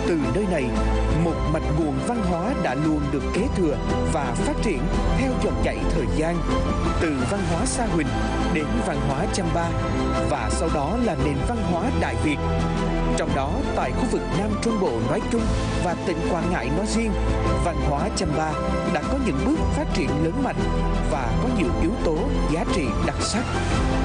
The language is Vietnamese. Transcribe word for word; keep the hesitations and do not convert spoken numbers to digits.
Từ nơi này, một mạch nguồn văn hóa đã luôn được kế thừa và phát triển theo dòng chảy thời gian, từ văn hóa Sa Huỳnh đến văn hóa Chăm-ba và sau đó là nền văn hóa Đại Việt. Trong đó, tại khu vực Nam Trung Bộ nói chung và tỉnh Quảng Ngãi nói riêng, văn hóa Chăm-ba đã có những bước phát triển lớn mạnh và có nhiều yếu tố giá trị đặc sắc.